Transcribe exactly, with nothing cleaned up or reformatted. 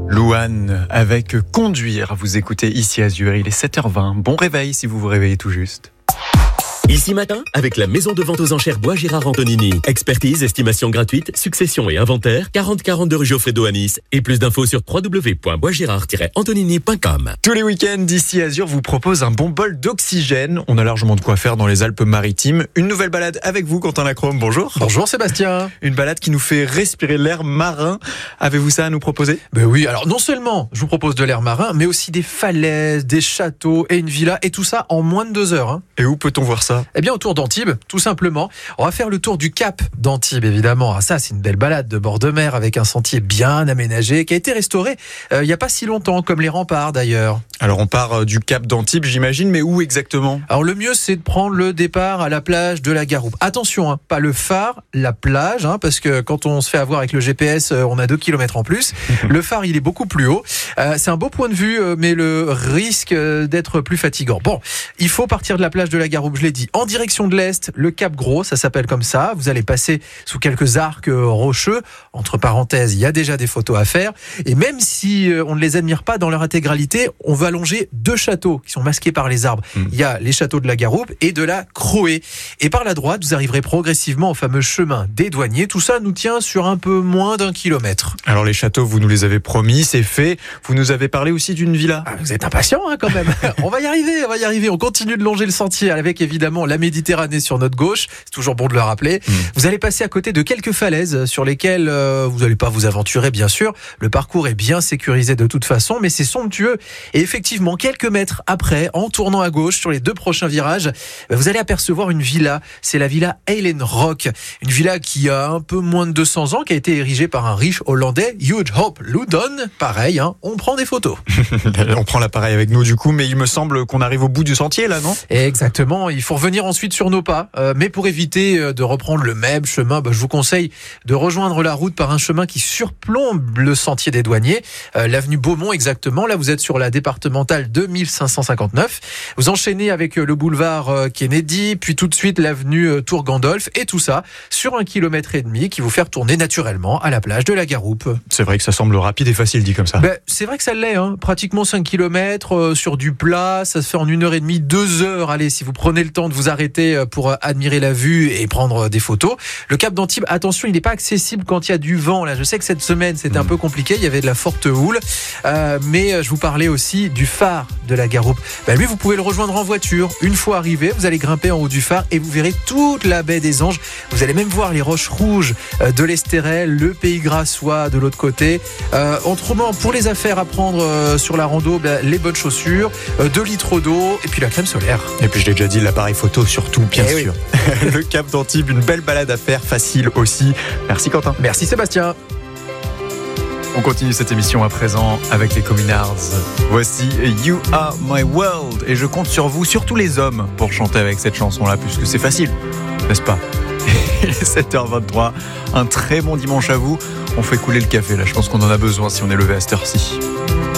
Louane avec Conduire. Vous écoutez ici Azur, il est sept heures vingt. Bon réveil si vous vous réveillez tout juste. Ici Matin, avec la maison de vente aux enchères Bois Gérard Antonini. Expertise, estimation gratuite, succession et inventaire, quarante quarante-deux rue Geoffredo à Nice. Et plus d'infos sur w w w point bois gérard tiret antonini point com. Tous les week-ends, ici Azur vous propose un bon bol d'oxygène. On a largement de quoi faire dans les Alpes-Maritimes. Une nouvelle balade avec vous, Quentin Lacrome. Bonjour. Bonjour Sébastien. Une balade qui nous fait respirer l'air marin. Avez-vous ça à nous proposer ? Ben oui, alors non seulement je vous propose de l'air marin, mais aussi des falaises, des châteaux et une villa. Et tout ça en moins de deux heures. Hein. Et où peut-on voir ça ? Eh bien, autour d'Antibes, tout simplement. On va faire le tour du cap d'Antibes, évidemment. Ah, ça, c'est une belle balade de bord de mer avec un sentier bien aménagé qui a été restauré euh, il n'y a pas si longtemps, comme les remparts d'ailleurs. Alors, on part euh, du cap d'Antibes, j'imagine, mais où exactement ? Alors, le mieux, c'est de prendre le départ à la plage de la Garoupe. Attention, hein, pas le phare, la plage, hein, parce que quand on se fait avoir avec le G P S, euh, on a deux kilomètres en plus. Le phare, il est beaucoup plus haut. Euh, c'est un beau point de vue, euh, mais le risque euh, d'être plus fatigant. Bon, il faut partir de la plage de la Garoupe, je l'ai dit, en direction de l'Est, le Cap Gros, ça s'appelle comme ça. Vous allez passer sous quelques arcs rocheux. Entre parenthèses, il y a déjà des photos à faire. Et même si on ne les admire pas dans leur intégralité, on va longer deux châteaux qui sont masqués par les arbres. Mmh. Il y a les châteaux de la Garoupe et de la Croé. Et par la droite, vous arriverez progressivement au fameux chemin des douaniers. Tout ça nous tient sur un peu moins d'un kilomètre. Alors les châteaux, vous nous les avez promis, c'est fait. Vous nous avez parlé aussi d'une villa. Ah, vous êtes impatient hein, quand même. On va y arriver, on va y arriver. On continue de longer le sentier avec évidemment la Méditerranée sur notre gauche. C'est toujours bon de le rappeler. Mmh. Vous allez passer à côté de quelques falaises sur lesquelles euh, vous n'allez pas vous aventurer, bien sûr. Le parcours est bien sécurisé de toute façon, mais c'est somptueux. Et effectivement, quelques mètres après, en tournant à gauche sur les deux prochains virages, vous allez apercevoir une villa. C'est la villa Eilen Rock. Une villa qui a un peu moins de deux cents ans, qui a été érigée par un riche Hollandais, Hugues Hope Loudon. Pareil, hein, on prend des photos. On prend l'appareil avec nous du coup, mais il me semble qu'on arrive au bout du sentier là, non ? Exactement. Il faut revenir ensuite sur nos pas. Euh, mais pour éviter de reprendre le même chemin, bah, je vous conseille de rejoindre la route par un chemin qui surplombe le sentier des douaniers, euh, l'avenue Beaumont exactement. Là, vous êtes sur la départementale deux mille cinq cent cinquante-neuf. Vous enchaînez avec le boulevard euh, Kennedy, puis tout de suite l'avenue euh, Tour Gandolf, et tout ça sur un kilomètre et demi qui vous fait retourner naturellement à la plage de la Garoupe. C'est vrai que ça semble rapide et facile dit comme ça. Ben, c'est vrai que ça l'est, hein. Pratiquement cinq kilomètres euh, sur du plat, ça se fait en une heure et demie, deux heures. Allez, si vous prenez le temps de vous arrêter pour euh, admirer la vue et prendre des photos. Le cap d'Antibes, attention, il n'est pas accessible quand il y a du vent. Là, je sais que cette semaine, c'était mmh. un peu compliqué. Il y avait de la forte houle. Euh, mais je vous parlais aussi du phare de la Garoupe. Ben, lui, vous pouvez le rejoindre en voiture. Une fois arrivé, vous allez grimper en haut du phare et vous verrez toute la baie des Anges. Vous allez même voir les roches rouges de l'Estérel, le Pays Grassois de l'autre côté. Euh, autrement, pour les affaires à prendre euh, sur la rando, ben, les bonnes chaussures, euh, deux litres d'eau et puis la crème solaire. Et puis, je l'ai déjà dit, l'appareil photo surtout, bien eh sûr. Oui. Le cap d'Antibes, une belle balade à faire, facile aussi. Merci Quentin. Merci Sébastien. On continue cette émission à présent avec les Communards. Voici You Are My World. Et je compte sur vous, surtout les hommes, pour chanter avec cette chanson-là, puisque c'est facile, n'est-ce pas ? Il est sept heures vingt-trois. Un très bon dimanche à vous. On fait couler le café là, je pense qu'on en a besoin si on est levé à cette heure-ci.